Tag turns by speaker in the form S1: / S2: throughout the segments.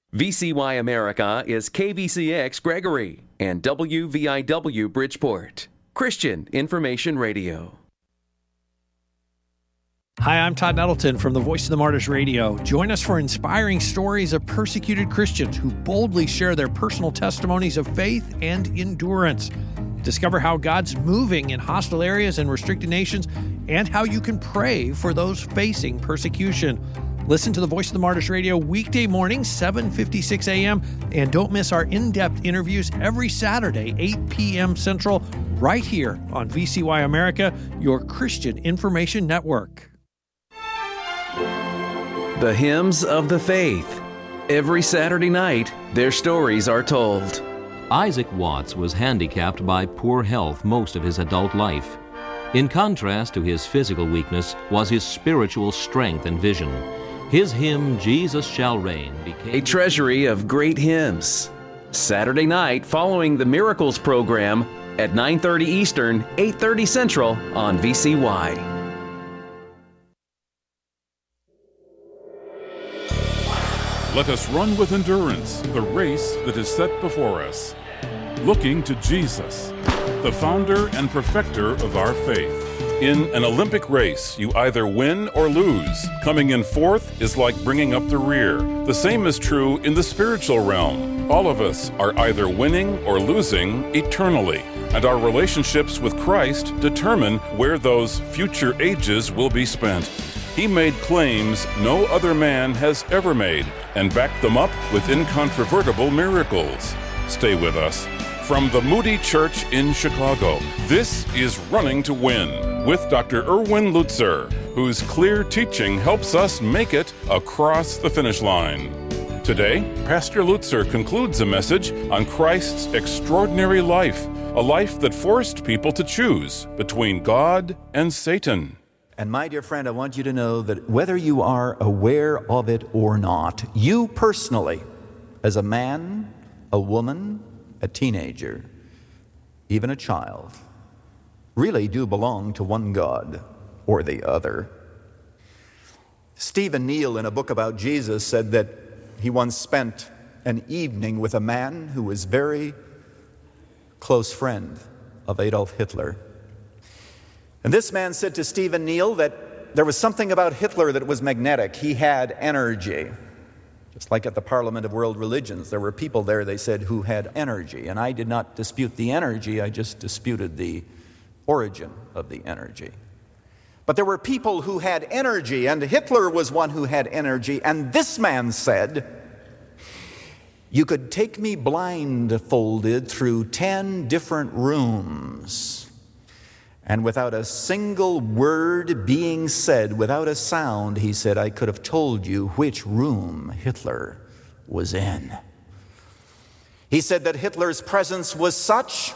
S1: VCY America is KVCX Gregory and WVIW Bridgeport. Christian Information Radio.
S2: Hi, I'm Todd Nettleton from the Voice of the Martyrs Radio. Join us for inspiring stories of persecuted Christians who boldly share their personal testimonies of faith and endurance. Discover how God's moving in hostile areas and restricted nations and how you can pray for those facing persecution. Listen to the Voice of the Martyrs Radio weekday mornings, 7:56 a.m., and don't miss our in-depth interviews every Saturday, 8 p.m. Central, right here on VCY America, your Christian Information Network.
S1: The Hymns of the Faith. Every Saturday night, their stories are told.
S3: Isaac Watts was handicapped by poor health most of his adult life. In contrast to his physical weakness was his spiritual strength and vision. His hymn, Jesus Shall Reign, became
S1: a treasury of great hymns. Saturday night following the Miracles program at 9:30 Eastern, 8:30 Central on VCY.
S4: Let us run with endurance the race that is set before us, looking to Jesus, the founder and perfecter of our faith. In an Olympic race, you either win or lose. Coming in fourth is like bringing up the rear. The same is true in the spiritual realm. All of us are either winning or losing eternally, and our relationships with Christ determine where those future ages will be spent. He made claims no other man has ever made and backed them up with incontrovertible miracles. Stay with us. From the Moody Church in Chicago, this is Running to Win with Dr. Erwin Lutzer, whose clear teaching helps us make it across the finish line. Today, Pastor Lutzer concludes a message on Christ's extraordinary life, a life that forced people to choose between God and Satan.
S5: And my dear friend, I want you to know that whether you are aware of it or not, you personally, as a man, a woman, a teenager, even a child, really do belong to one God or the other. Stephen Neal, in a book about Jesus, said that he once spent an evening with a man who was very close friend of Adolf Hitler. And this man said to Stephen Neal that there was something about Hitler that was magnetic. He had energy. Just like at the Parliament of World Religions, there were people there, they said, who had energy. And I did not dispute the energy, I just disputed the origin of the energy. But there were people who had energy, and Hitler was one who had energy. And this man said, you could take me blindfolded through 10 different rooms, and without a single word being said, without a sound, he said, I could have told you which room Hitler was in. He said that Hitler's presence was such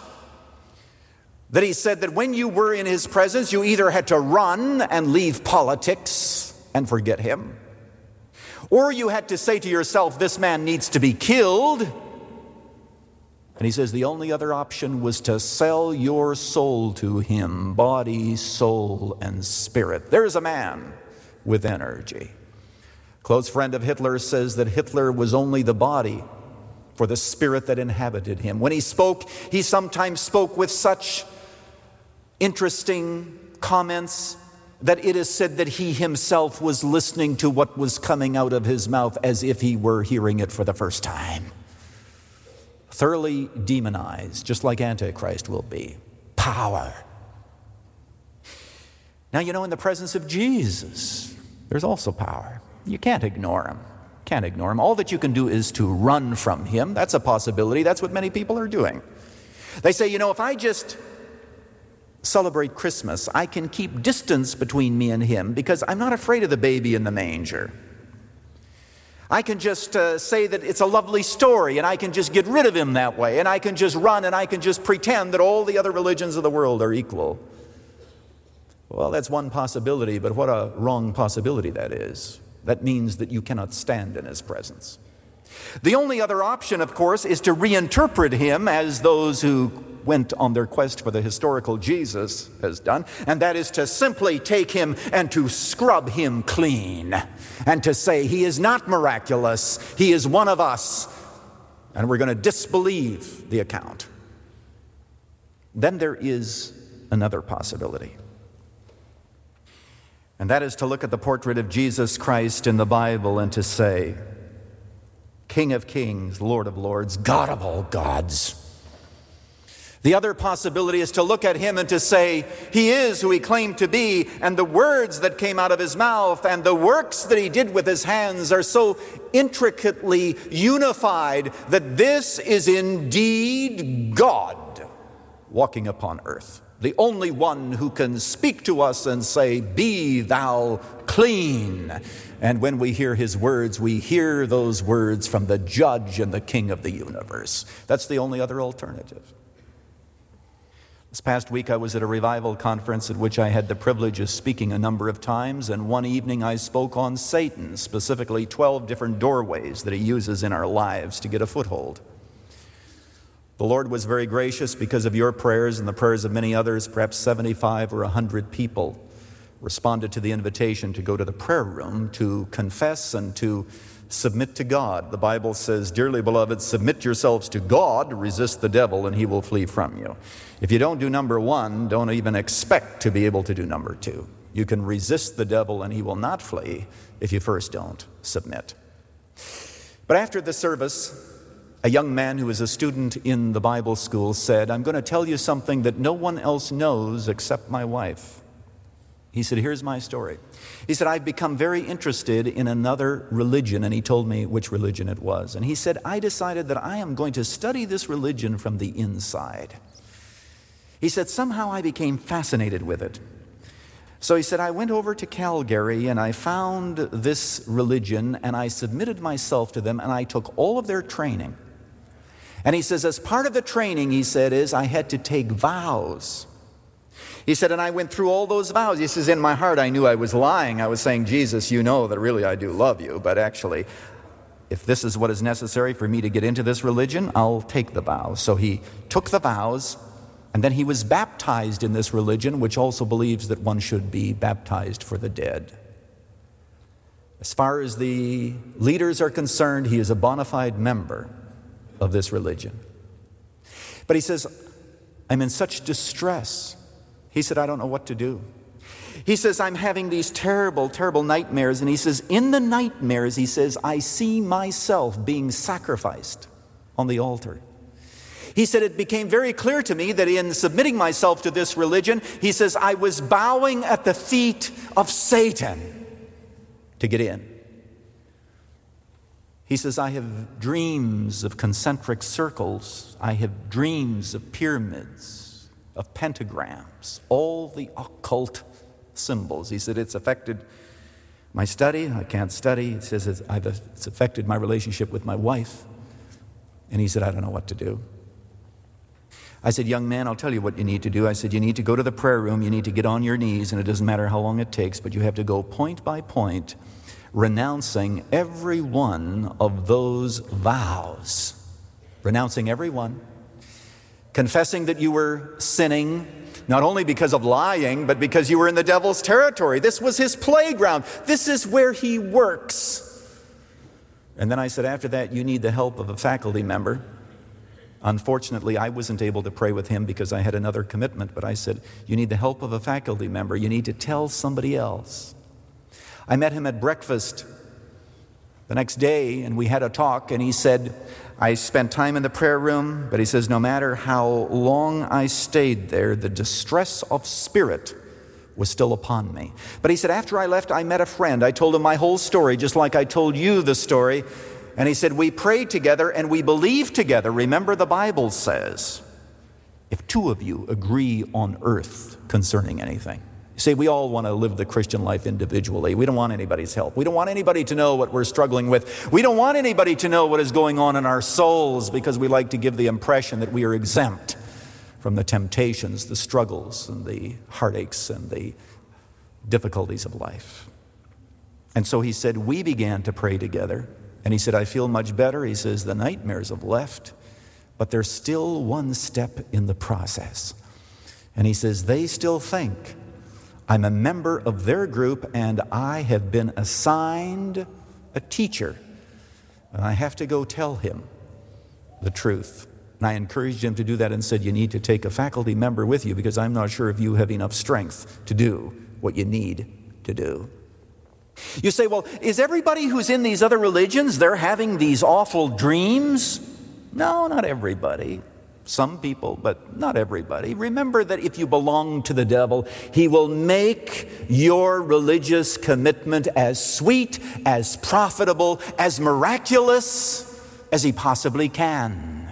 S5: that he said that when you were in his presence, you either had to run and leave politics and forget him, or you had to say to yourself, this man needs to be killed. And he says the only other option was to sell your soul to him, body, soul, and spirit. There's a man with energy. A close friend of Hitler says that Hitler was only the body for the spirit that inhabited him. When he spoke, he sometimes spoke with such interesting comments that it is said that he himself was listening to what was coming out of his mouth as if he were hearing it for the first time. Thoroughly demonized, just like Antichrist will be. Power. Now, you know, in the presence of Jesus, there's also power. You can't ignore him. Can't ignore him. All that you can do is to run from him. That's a possibility. That's what many people are doing. They say, you know, if I just celebrate Christmas, I can keep distance between me and him because I'm not afraid of the baby in the manger. I can just say that it's a lovely story, and I can just get rid of him that way, and I can just run, and I can just pretend that all the other religions of the world are equal. Well, that's one possibility, but what a wrong possibility that is. That means that you cannot stand in his presence. The only other option, of course, is to reinterpret him as those who went on their quest for the historical Jesus has done, and that is to simply take him and to scrub him clean, and to say he is not miraculous, he is one of us, and we're going to disbelieve the account. Then there is another possibility, and that is to look at the portrait of Jesus Christ in the Bible and to say, King of kings, Lord of lords, God of all gods. The other possibility is to look at him and to say, he is who he claimed to be, and the words that came out of his mouth and the works that he did with his hands are so intricately unified that this is indeed God walking upon earth. The only one who can speak to us and say, be thou clean. And when we hear his words, we hear those words from the judge and the king of the universe. That's the only other alternative. This past week I was at a revival conference at which I had the privilege of speaking a number of times, and one evening I spoke on Satan, specifically 12 different doorways that he uses in our lives to get a foothold. The Lord was very gracious because of your prayers and the prayers of many others. Perhaps 75 or 100 people responded to the invitation to go to the prayer room to confess and to submit to God. The Bible says, dearly beloved, submit yourselves to God, resist the devil, and he will flee from you. If you don't do number one, don't even expect to be able to do number two. You can resist the devil and he will not flee if you first don't submit. But after the service, a young man who was a student in the Bible school said, I'm going to tell you something that no one else knows except my wife. He said, here's my story. He said, I've become very interested in another religion, and he told me which religion it was. And he said, I decided that I am going to study this religion from the inside. He said, somehow I became fascinated with it. So he said, I went over to Calgary and I found this religion and I submitted myself to them and I took all of their training. And he says, as part of the training, he said, is I had to take vows. He said, and I went through all those vows. He says, in my heart, I knew I was lying. I was saying, Jesus, you know that really I do love you. But actually, if this is what is necessary for me to get into this religion, I'll take the vows. So he took the vows, and then he was baptized in this religion, which also believes that one should be baptized for the dead. As far as the leaders are concerned, he is a bona fide member of this religion. But he says, I'm in such distress. He said, I don't know what to do. He says, I'm having these terrible, terrible nightmares. And he says, in the nightmares, he says, I see myself being sacrificed on the altar. He said, it became very clear to me that in submitting myself to this religion, he says, I was bowing at the feet of Satan to get in. He says, I have dreams of concentric circles. I have dreams of pyramids, of pentagrams, all the occult symbols. He said, it's affected my study. I can't study. He says, it's affected my relationship with my wife. And he said, I don't know what to do. I said, young man, I'll tell you what you need to do. I said, you need to go to the prayer room. You need to get on your knees, and it doesn't matter how long it takes, but you have to go point by point, renouncing every one of those vows. Renouncing every one. Confessing that you were sinning, not only because of lying, but because you were in the devil's territory. This was his playground. This is where he works. And then I said, after that, you need the help of a faculty member. Unfortunately, I wasn't able to pray with him because I had another commitment, but I said, you need the help of a faculty member. You need to tell somebody else. I met him at breakfast the next day, and we had a talk, and he said, I spent time in the prayer room, but he says, no matter how long I stayed there, the distress of spirit was still upon me. But he said, after I left, I met a friend. I told him my whole story, just like I told you the story. And he said, we prayed together and we believed together. Remember, the Bible says, if two of you agree on earth concerning anything. See, we all want to live the Christian life individually. We don't want anybody's help. We don't want anybody to know what we're struggling with. We don't want anybody to know what is going on in our souls because we like to give the impression that we are exempt from the temptations, the struggles, and the heartaches and the difficulties of life. And so he said, we began to pray together. And he said, I feel much better. He says, the nightmares have left, but there's still one step in the process. And he says, they still think I'm a member of their group and I have been assigned a teacher. And I have to go tell him the truth. And I encouraged him to do that and said, you need to take a faculty member with you because I'm not sure if you have enough strength to do what you need to do. You say, well, is everybody who's in these other religions, they're having these awful dreams? No, not everybody. Some people, but not everybody. Remember that if you belong to the devil, he will make your religious commitment as sweet, as profitable, as miraculous as he possibly can.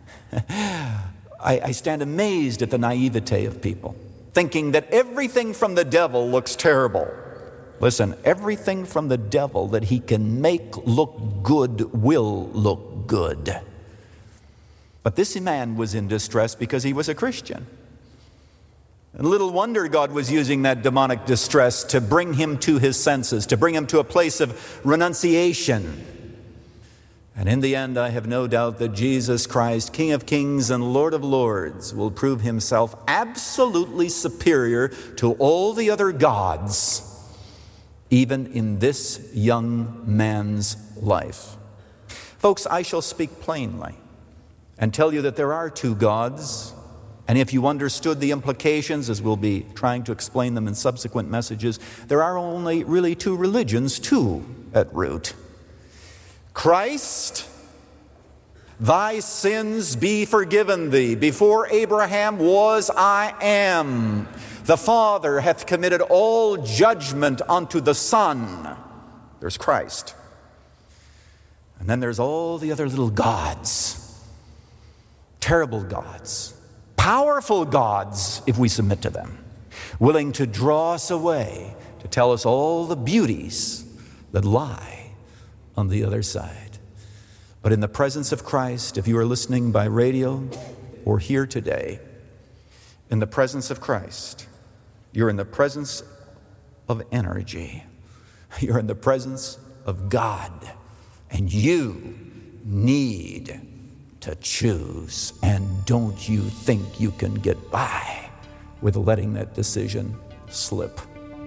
S5: I stand amazed at the naivete of people, thinking that everything from the devil looks terrible. Listen, everything from the devil that he can make look good will look good. But this man was in distress because he was a Christian. And little wonder God was using that demonic distress to bring him to his senses, to bring him to a place of renunciation. And in the end, I have no doubt that Jesus Christ, King of Kings and Lord of Lords, will prove himself absolutely superior to all the other gods, even in this young man's life. Folks, I shall speak plainly and tell you that there are two gods, and if you understood the implications, as we'll be trying to explain them in subsequent messages, there are only really two religions, too, at root. Christ, thy sins be forgiven thee. Before Abraham was, I am. The Father hath committed all judgment unto the Son. There's Christ. And then there's all the other little gods. Terrible gods. Powerful gods, if we submit to them. Willing to draw us away, to tell us all the beauties that lie on the other side. But in the presence of Christ, if you are listening by radio or here today, in the presence of Christ, you're in the presence of energy. You're in the presence of God. And you need to choose. And don't you think you can get by with letting that decision slip?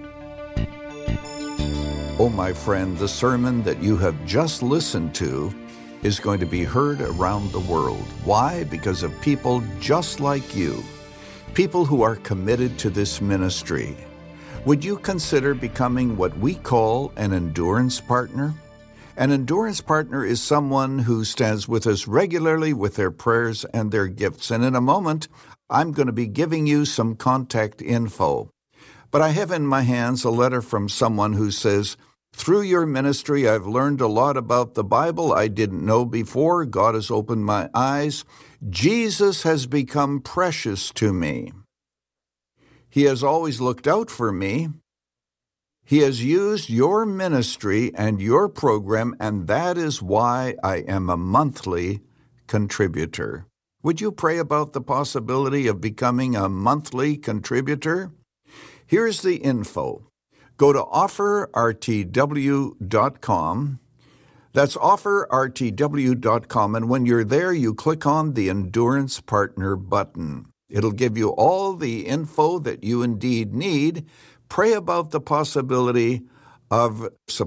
S6: Oh, my friend, the sermon that you have just listened to is going to be heard around the world. Why? Because of people just like you, people who are committed to this ministry. Would you consider becoming what we call an endurance partner? An endurance partner is someone who stands with us regularly with their prayers and their gifts. And in a moment, I'm going to be giving you some contact info. But I have in my hands a letter from someone who says, through your ministry, I've learned a lot about the Bible I didn't know before. God has opened my eyes. Jesus has become precious to me. He has always looked out for me. He has used your ministry and your program, and that is why I am a monthly contributor. Would you pray about the possibility of becoming a monthly contributor? Here's the info. Go to offerrtw.com. That's offerrtw.com, and when you're there, you click on the Endurance Partner button. It'll give you all the info that you indeed need. Pray about the possibility of